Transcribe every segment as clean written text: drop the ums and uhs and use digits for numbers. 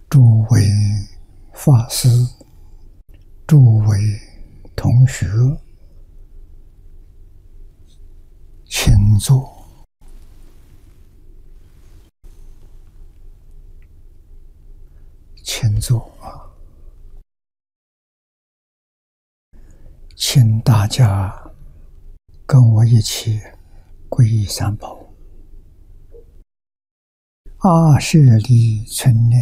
诸位法师，诸位同学，请坐。请坐啊！请大家跟我一起皈依三宝。阿舍利存念，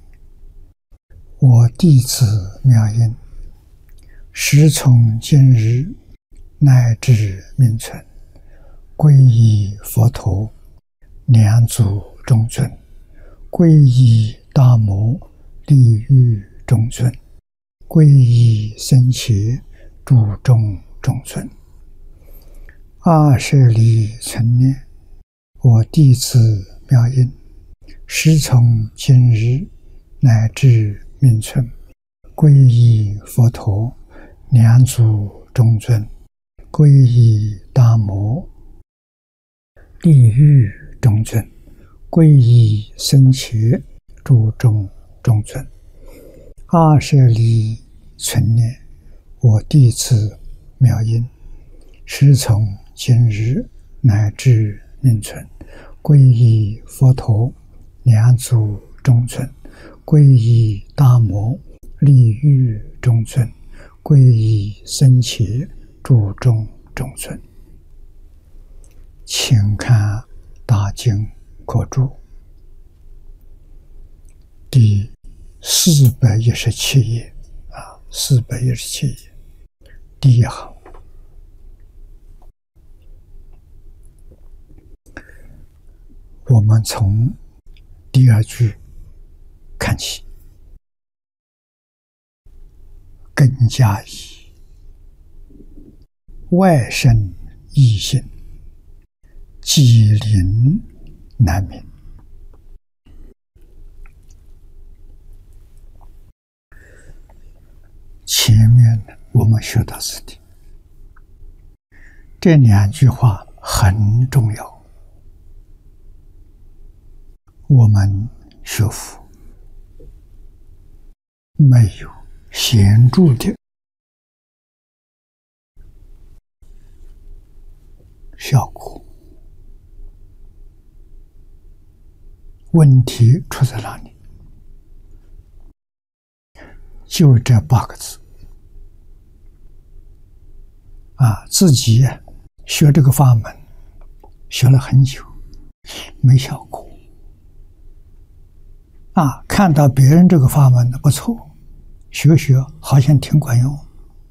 我弟子妙音，时从今日乃至命存，皈依佛陀，两祖中尊，皈依大摩利欲中尊，皈依僧伽注中中尊。阿舍利存念，我弟子妙音，时从今日乃至命存，皈依佛陀，两祖中尊，皈依大摩利欲中尊，皈依僧伽注中中尊。阿舍利存念，我弟子妙音，时从今日乃至命存，皈依佛陀，两祖中尊，皈依大摩利欲中尊，皈依僧伽注中中尊。请看大经课注第417页417页第一行。我们从第二句看起，更加以外生异性，机灵难明。前面我们学到此地，这两句话很重要。我们学佛没有显著的效果，问题出在哪里？就这8个字自己学这个法门学了很久，没效果看到别人这个法门不错，学好像挺管用，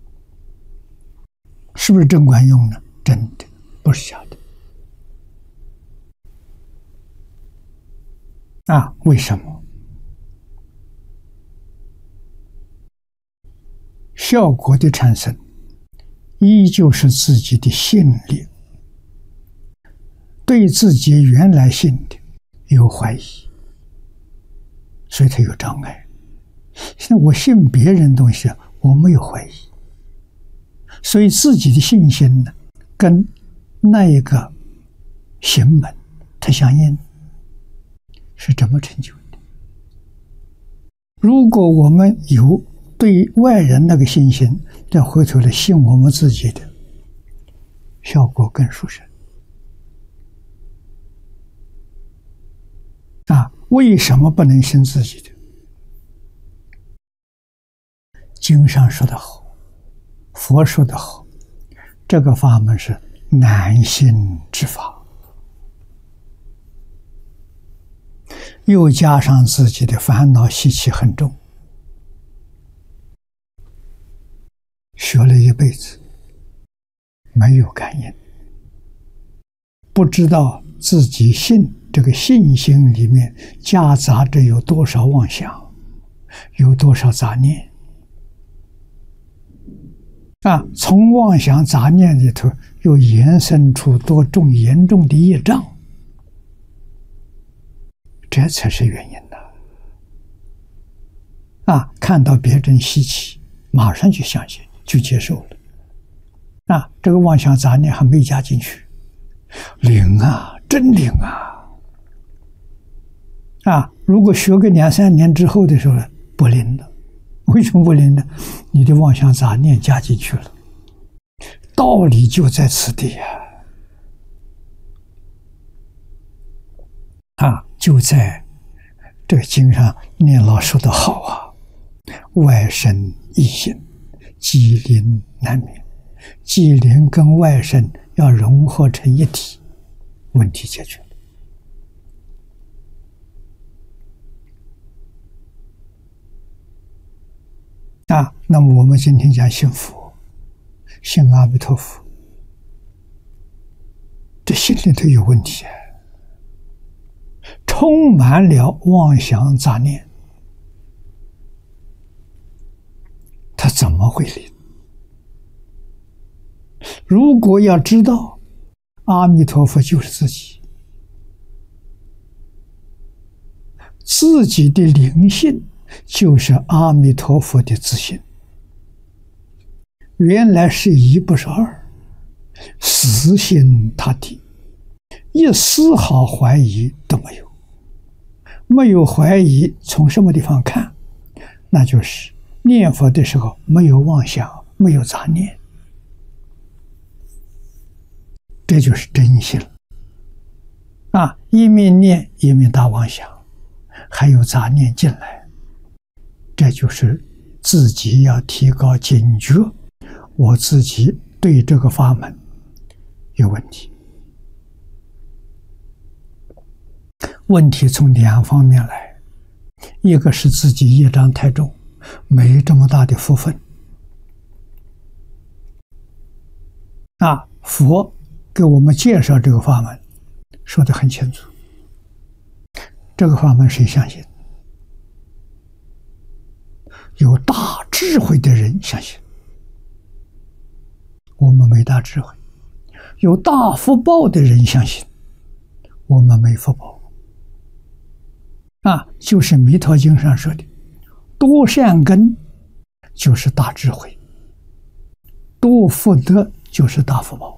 是不是真管用呢？真的，不是假的为什么？效果的产生依旧是自己的信力，对自己原来信的有怀疑，所以他有障碍。现在我信别人东西，我没有怀疑，所以自己的信心呢，跟那一个行门它相应，是这么成就的。如果我们有对外人那个信心，再回头来信我们自己的，效果更殊胜为什么不能信自己的？经上说得好，佛说得好，这个法门是难信之法，又加上自己的烦恼习气很重，学了一辈子没有感应，不知道自己信这个信心里面夹杂着有多少妄想，有多少杂念从妄想杂念里头又延伸出多重严重的业障，这才是原因看到别人稀奇，马上就相信，就接受了这个妄想杂念还没加进去，灵真灵如果学个2、3年之后的时候呢，不灵了。为什么不灵呢？你的妄想杂念加进去了。道理就在此地就在这个经上，念老说的好啊，外圣异性，机灵难免。机灵跟外圣要融合成一体，问题解决了。那么我们今天讲信佛，信阿弥陀佛，这心里头有问题充满了妄想杂念，他怎么会灵？如果要知道阿弥陀佛就是自己，自己的灵性就是阿弥陀佛的自性，原来是一不是二，死心塌地，一丝毫怀疑都没有。没有怀疑，从什么地方看？那就是念佛的时候没有妄想，没有杂念，这就是真心一面念一面打妄想，还有杂念进来，这就是自己要提高警觉，我自己对这个法门有问题。问题从2方面来，一个是自己业障太重，没这么大的福分。佛给我们介绍这个法门，说得很清楚。这个法门谁相信？有大智慧的人相信。我们没大智慧。有大福报的人相信，我们没福报。就是《弥陀经》上说的，多善根就是大智慧，多福德就是大福报。